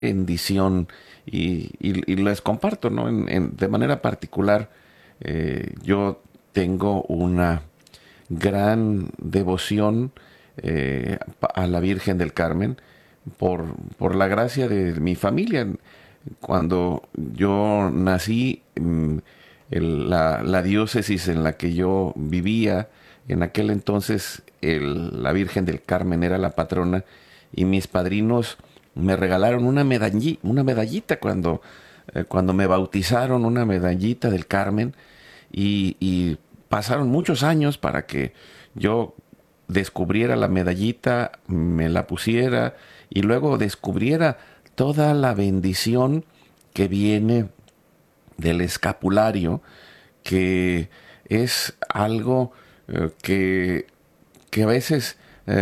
bendición y les comparto, ¿no? De manera particular, yo tengo una gran devoción a la Virgen del Carmen por la gracia de mi familia. Cuando yo nací, la diócesis en la que yo vivía, en aquel entonces la Virgen del Carmen era la patrona y mis padrinos me regalaron una medallita cuando me bautizaron, una medallita del Carmen y pasaron muchos años para que yo descubriera la medallita, me la pusiera y luego descubriera toda la bendición que viene del escapulario, que es algo que a veces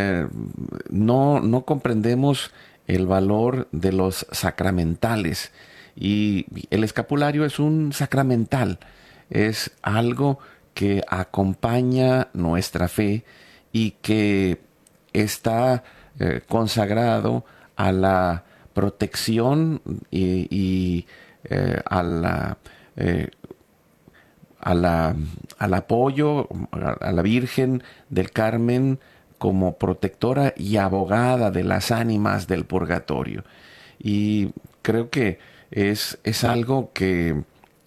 no comprendemos el valor de los sacramentales. Y el escapulario es un sacramental, es algo que acompaña nuestra fe y que está consagrado a la protección y a eh, a la, al apoyo a la Virgen del Carmen como protectora y abogada de las ánimas del purgatorio. Y creo que es algo que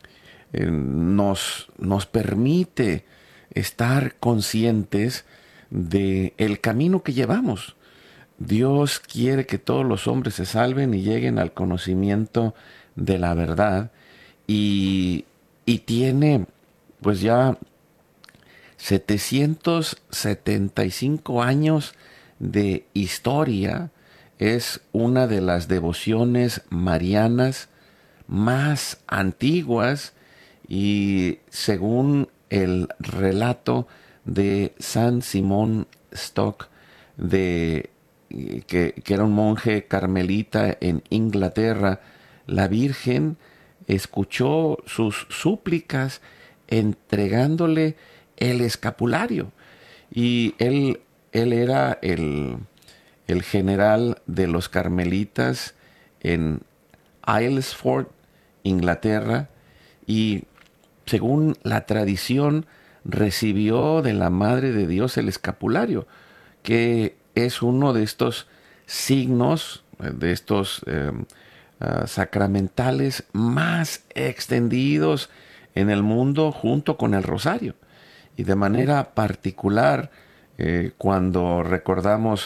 nos permite estar conscientes de el camino que llevamos. Dios quiere que todos los hombres se salven y lleguen al conocimiento de la verdad y tiene pues ya 775 años de historia. Es una de las devociones marianas más antiguas y según el relato de San Simón Stock, que era un monje carmelita en Inglaterra, la Virgen escuchó sus súplicas entregándole el escapulario. Y él era el general de los carmelitas en Aylesford, Inglaterra, y según la tradición recibió de la Madre de Dios el escapulario, que es uno de estos signos, de estos sacramentales más extendidos en el mundo junto con el rosario. Y de manera particular, cuando recordamos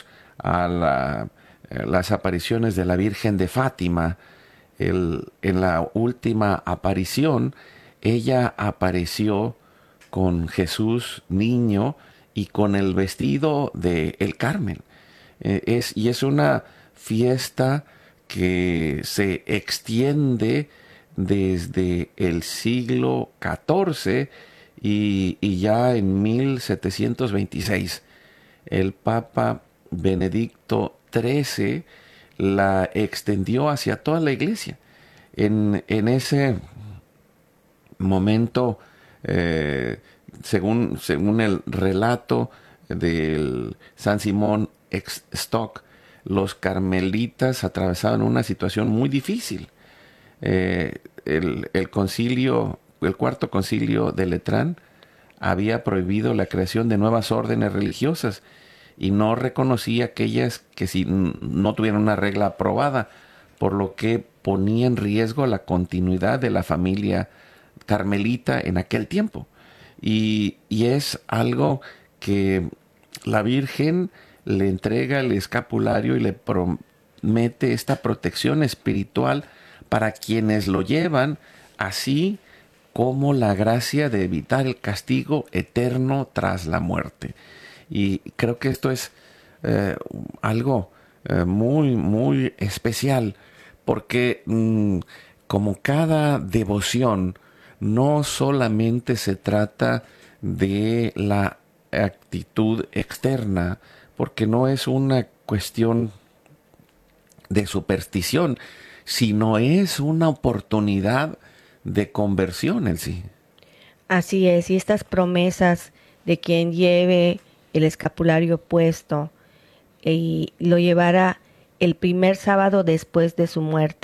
las apariciones de la Virgen de Fátima, en la última aparición, ella apareció con Jesús niño y con el vestido de el Carmen. Y es una fiesta que se extiende desde el siglo XIV y ya en 1726 el Papa Benedicto XIII la extendió hacia toda la iglesia. En ese momento, según el relato del San Simón Stock, los carmelitas atravesaban una situación muy difícil. El concilio, el cuarto concilio de Letrán, había prohibido la creación de nuevas órdenes religiosas y no reconocía aquellas que si no tuvieran una regla aprobada, por lo que ponía en riesgo la continuidad de la familia carmelita en aquel tiempo. Y es algo que la Virgen le entrega el escapulario y le promete esta protección espiritual para quienes lo llevan, así como la gracia de evitar el castigo eterno tras la muerte. Y creo que esto es algo muy especial, porque como cada devoción, no solamente se trata de la actitud externa, porque no es una cuestión de superstición, sino es una oportunidad de conversión en sí. Así es, y estas promesas de quien lleve el escapulario puesto y lo llevara el primer sábado después de su muerte.